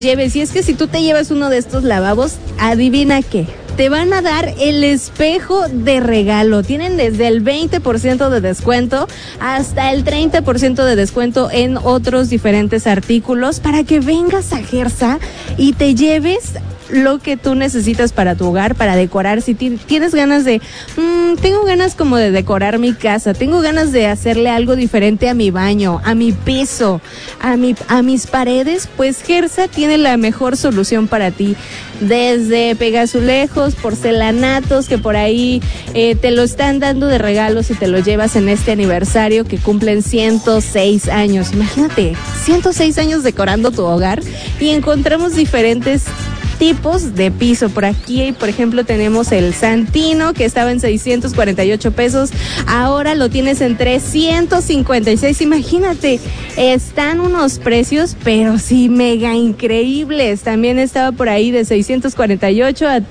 lleves. Y es que si tú te llevas uno de estos lavabos, adivina qué, te van a dar el espejo de regalo. Tienen desde el 20% de descuento hasta el 30% de descuento en otros diferentes artículos para que vengas a Gersa y te lleves lo que tú necesitas para tu hogar, para decorar. Si tienes ganas de, tengo ganas como de decorar mi casa, tengo ganas de hacerle algo diferente a mi baño, a mi piso, a mis paredes, pues Gersa tiene la mejor solución para ti. Desde pegazulejos, porcelanatos, que por ahí te lo están dando de regalo si te lo llevas en este aniversario que cumplen 106 años. Imagínate, 106 años decorando tu hogar, y encontramos diferentes tipos de piso. Por aquí, por ejemplo, tenemos el Santino, que estaba en 648 pesos. Ahora lo tienes en 356. Imagínate, están unos precios, pero sí, mega increíbles. También estaba por ahí de 648 a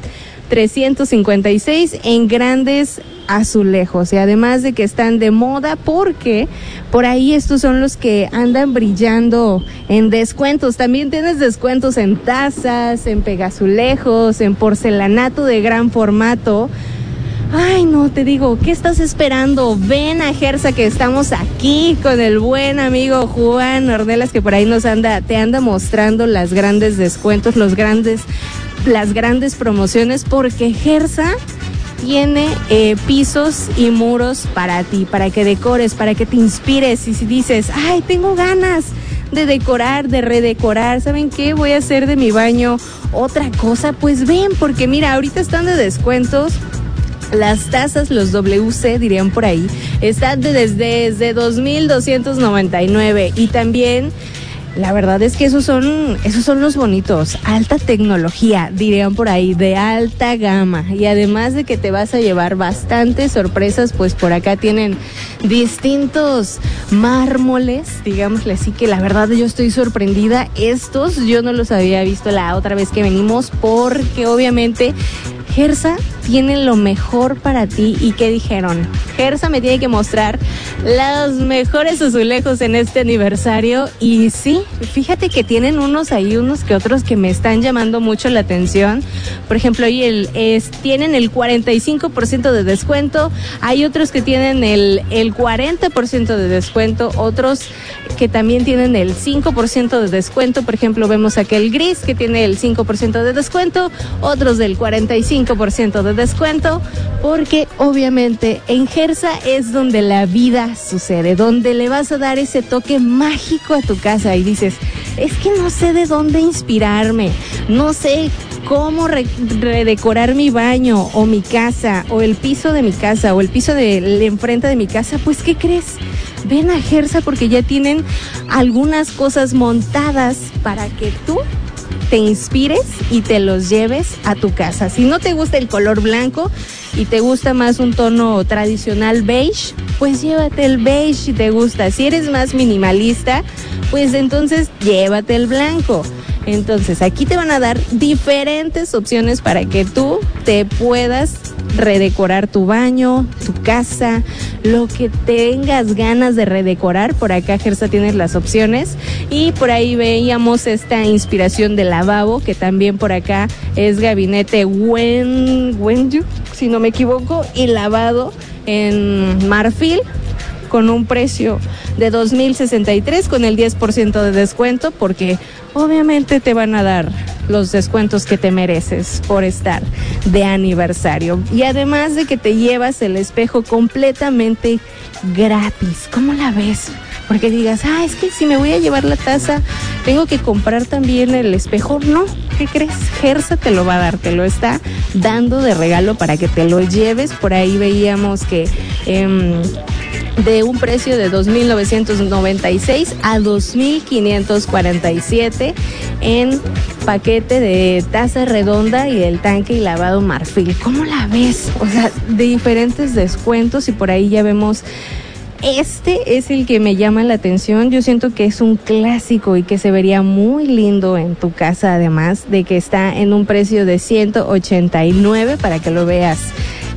356 en grandes azulejos, y además de que están de moda porque por ahí estos son los que andan brillando en descuentos. También tienes descuentos en tazas, en pegazulejos, en porcelanato de gran formato. Ay, no, te digo, ¿qué estás esperando? Ven a Gersa, que estamos aquí con el buen amigo Juan Ornelas, que por ahí te anda mostrando las grandes descuentos, las grandes promociones, porque Gersa tiene pisos y muros para ti, para que decores, para que te inspires. Y si dices, ay, tengo ganas de decorar, de redecorar, ¿saben qué? Voy a hacer de mi baño otra cosa, pues ven, porque mira, ahorita están de descuentos. Las tazas, los WC, dirían por ahí, están desde 2,299, y también la verdad es que esos son los bonitos, alta tecnología, dirían por ahí, de alta gama. Y además de que te vas a llevar bastantes sorpresas, pues por acá tienen distintos mármoles, digámosle así, que la verdad yo estoy sorprendida. Estos yo no los había visto la otra vez que venimos, porque obviamente Gersa tiene lo mejor para ti. ¿Y qué dijeron? Gersa me tiene que mostrar los mejores azulejos en este aniversario. Y sí, fíjate que tienen unos que otros que me están llamando mucho la atención. Por ejemplo, hoy tienen el 45% de descuento. Hay otros que tienen el 40% de descuento. Otros que también tienen el 5% de descuento. Por ejemplo, vemos aquel gris que tiene el 5% de descuento. Otros del 45% de descuento, porque obviamente en Gersa es donde la vida sucede, donde le vas a dar ese toque mágico a tu casa. Y dices, es que no sé de dónde inspirarme, no sé cómo redecorar mi baño o mi casa, o el piso de mi casa, o el piso de enfrente de mi casa. Pues, ¿qué crees? Ven a Gersa, porque ya tienen algunas cosas montadas para que tú te inspires y te los lleves a tu casa. Si no te gusta el color blanco y te gusta más un tono tradicional beige, pues llévate el beige si te gusta. Si eres más minimalista, pues entonces llévate el blanco. Entonces aquí te van a dar diferentes opciones para que tú te puedas redecorar tu baño, tu casa, lo que tengas ganas de redecorar. Por acá Gersa tienes las opciones, y por ahí veíamos esta inspiración de lavabo, que también por acá es gabinete Wenju, si no me equivoco, y lavado en marfil, con un precio de 2,063 con el 10% de descuento, porque obviamente te van a dar los descuentos que te mereces por estar de aniversario. Y además de que te llevas el espejo completamente gratis. ¿Cómo la ves? Porque digas, es que si me voy a llevar la taza, tengo que comprar también el espejo. No, ¿qué crees? Gersa te lo va a dar, te lo está dando de regalo para que te lo lleves. Por ahí veíamos que de un precio de 2,996 a 2,547 en paquete de taza redonda y el tanque y lavado marfil. ¿Cómo la ves? O sea, de diferentes descuentos, y por ahí ya vemos. Este es el que me llama la atención. Yo siento que es un clásico y que se vería muy lindo en tu casa, además de que está en un precio de 189 para que lo veas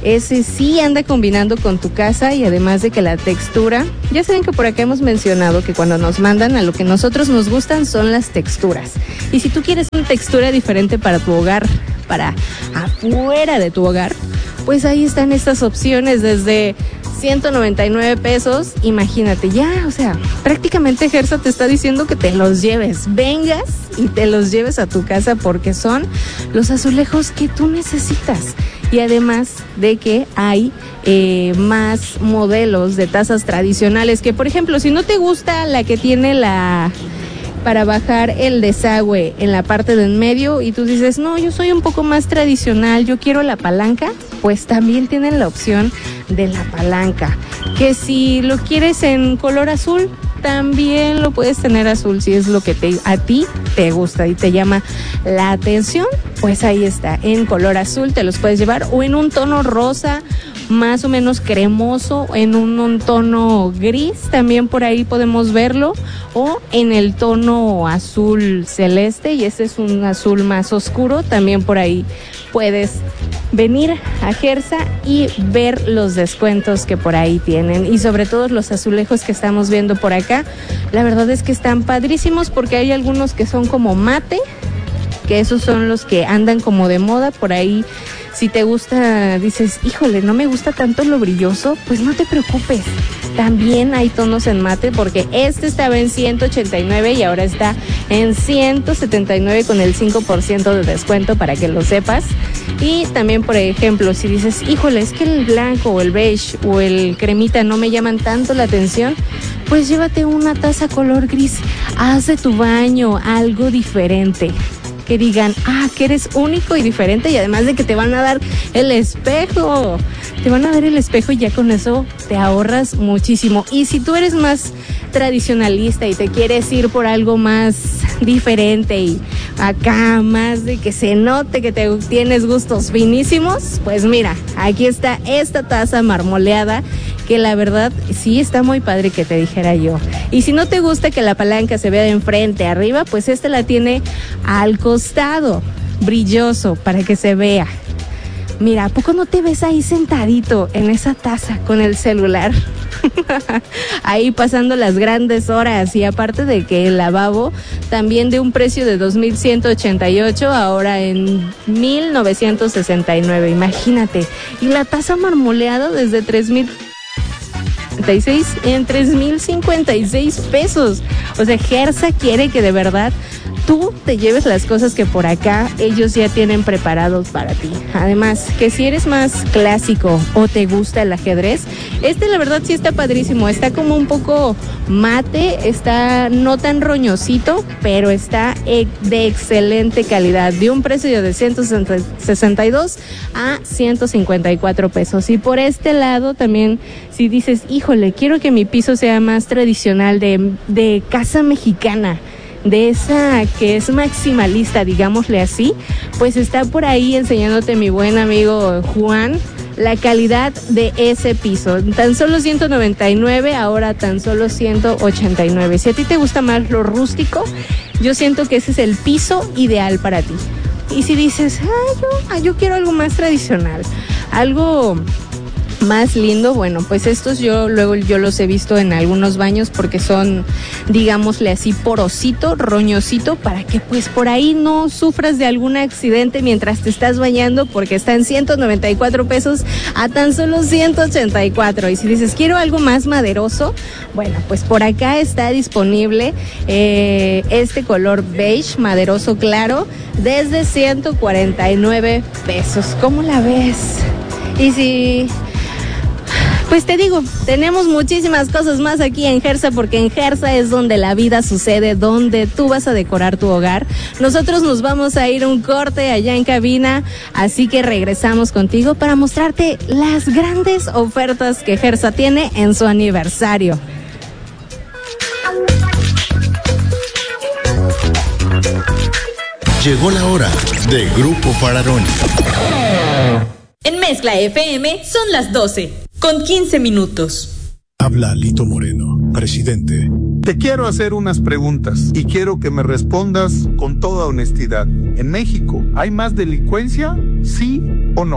ese sí anda combinando con tu casa y además de que la textura, ya saben que por acá hemos mencionado que cuando nos mandan, a lo que nosotros nos gustan son las texturas. Y si tú quieres una textura diferente para tu hogar, para afuera de tu hogar, pues ahí están estas opciones desde 199 pesos, imagínate, ya, o sea, prácticamente Gersa te está diciendo que te los lleves, vengas y te los lleves a tu casa porque son los azulejos que tú necesitas. Y además de que hay más modelos de tazas tradicionales, que por ejemplo, si no te gusta la que tiene para bajar el desagüe en la parte de en medio y tú dices, no, yo soy un poco más tradicional, yo quiero la palanca, pues también tienen la opción de la palanca. Que si lo quieres en color azul, también lo puedes tener azul si es lo que a ti te gusta y te llama la atención, pues ahí está, en color azul te los puedes llevar o en un tono rosa más o menos cremoso, en un tono gris, también por ahí podemos verlo, o en el tono azul celeste, y ese es un azul más oscuro, también por ahí puedes venir a Gersa y ver los descuentos que por ahí tienen, y sobre todo los azulejos que estamos viendo por acá, la verdad es que están padrísimos porque hay algunos que son como mate, que esos son los que andan como de moda por ahí. Si te gusta, dices, híjole, no me gusta tanto lo brilloso, pues no te preocupes. También hay tonos en mate porque este estaba en 189 y ahora está en 179 con el 5% de descuento para que lo sepas. Y también, por ejemplo, si dices, híjole, es que el blanco o el beige o el cremita no me llaman tanto la atención, pues llévate una taza color gris. Haz de tu baño algo diferente. Que digan, que eres único y diferente, y además de que te van a dar el espejo, y ya con eso te ahorras muchísimo. Y si tú eres más tradicionalista y te quieres ir por algo más diferente y acá más de que se note que tienes gustos finísimos, pues mira, aquí está esta taza marmoleada que la verdad sí está muy padre, que te dijera yo. Y si no te gusta que la palanca se vea de enfrente arriba, pues esta la tiene al costado, brilloso, para que se vea. Mira, ¿a poco no te ves ahí sentadito en esa taza con el celular? Ahí pasando las grandes horas, y aparte de que el lavabo también de un precio de 2,188 ahora en 1,969, imagínate. Y la taza marmoleada desde 3,056 en 3,056 pesos. O sea, Gersa quiere que de verdad tú te lleves las cosas que por acá ellos ya tienen preparados para ti. Además, que si eres más clásico o te gusta el ajedrez, la verdad sí está padrísimo. Está como un poco mate, está no tan roñosito, pero está de excelente calidad. De un precio de 162 a 154 pesos. Y por este lado también, si dices, híjole, quiero que mi piso sea más tradicional de casa mexicana, de esa que es maximalista, digámosle así, pues está por ahí enseñándote mi buen amigo Juan la calidad de ese piso. Tan solo 199, ahora tan solo 189. Si a ti te gusta más lo rústico, yo siento que ese es el piso ideal para ti. Y si dices, yo quiero algo más tradicional, algo más lindo, bueno, pues estos yo los he visto en algunos baños porque son, digámosle así, porosito, roñosito, para que pues por ahí no sufras de algún accidente mientras te estás bañando, porque está en 194 pesos a tan solo 184. Y si dices, quiero algo más maderoso, bueno, pues por acá está disponible este color beige, maderoso claro, desde 149 pesos. ¿Cómo la ves? Y si... Pues te digo, tenemos muchísimas cosas más aquí en Gersa, porque en Gersa es donde la vida sucede, donde tú vas a decorar tu hogar. Nosotros nos vamos a ir un corte allá en cabina, así que regresamos contigo para mostrarte las grandes ofertas que Gersa tiene en su aniversario. Llegó la hora de Grupo Fararoni. En Mezcla FM son las 12, con 15 minutos. Habla Lito Moreno, presidente. Te quiero hacer unas preguntas y quiero que me respondas con toda honestidad. ¿En México hay más delincuencia? ¿Sí o no?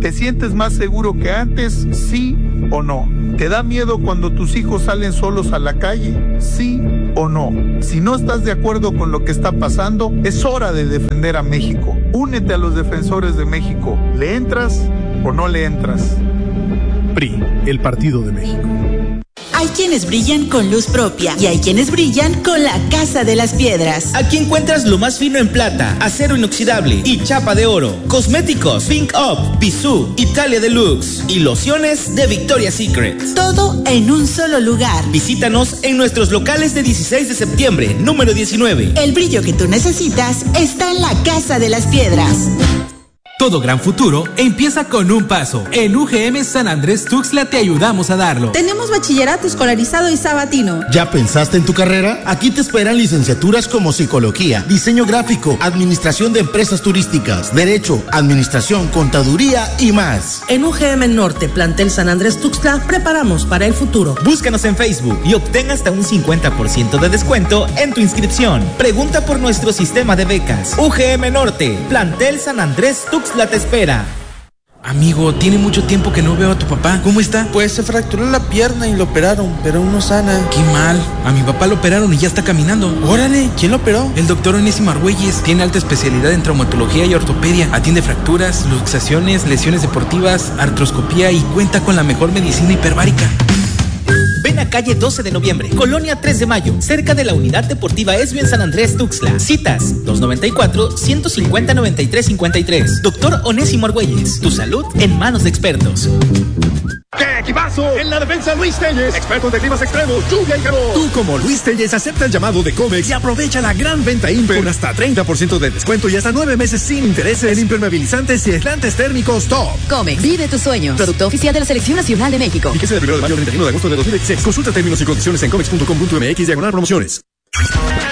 ¿Te sientes más seguro que antes? ¿Sí o no? ¿Te da miedo cuando tus hijos salen solos a la calle? ¿Sí o no? Si no estás de acuerdo con lo que está pasando, es hora de defender a México. Únete a los defensores de México. ¿Le entras o no le entras? PRI, el Partido de México. Hay quienes brillan con luz propia y hay quienes brillan con la Casa de las Piedras. Aquí encuentras lo más fino en plata, acero inoxidable y chapa de oro. Cosméticos, Pink Up, Bisú, Italia Deluxe y lociones de Victoria's Secret. Todo en un solo lugar. Visítanos en nuestros locales de 16 de septiembre, número 19. El brillo que tú necesitas está en la Casa de las Piedras. Todo gran futuro empieza con un paso. En UGM San Andrés Tuxtla te ayudamos a darlo. Tenemos bachillerato escolarizado y sabatino. ¿Ya pensaste en tu carrera? Aquí te esperan licenciaturas como psicología, diseño gráfico, administración de empresas turísticas, derecho, administración, contaduría y más. En UGM Norte, plantel San Andrés Tuxtla, preparamos para el futuro. Búscanos en Facebook y obtén hasta un 50% de descuento en tu inscripción. Pregunta por nuestro sistema de becas. UGM Norte, plantel San Andrés Tuxtla te espera. Amigo, tiene mucho tiempo que no veo a tu papá. ¿Cómo está? Pues se fracturó la pierna y lo operaron, pero aún no sana. Qué mal. A mi papá lo operaron y ya está caminando. Órale, ¿quién lo operó? El doctor Onésimo Argüelles. Tiene alta especialidad en traumatología y ortopedia. Atiende fracturas, luxaciones, lesiones deportivas, artroscopía y cuenta con la mejor medicina hiperbárica. Ven a calle 12 de noviembre, Colonia 3 de Mayo, cerca de la Unidad Deportiva Esbio en San Andrés Tuxtla. Citas 294-150-9353. Doctor Onésimo Argüelles, tu salud en manos de expertos. ¡Qué equipazo! En la defensa Luis Telles, expertos de climas extremos, lluvia y calor. Tú como Luis Telles acepta el llamado de Comex y aprovecha la gran venta Imper con hasta 30% de descuento y hasta 9 meses sin intereses en impermeabilizantes y aislantes térmicos top. Comex, vive tus sueños. Producto oficial de la Selección Nacional de México. Fíjese del 1 de mayo al 31 de agosto de 2016. Consulta términos y condiciones en comex.com.mx/promociones.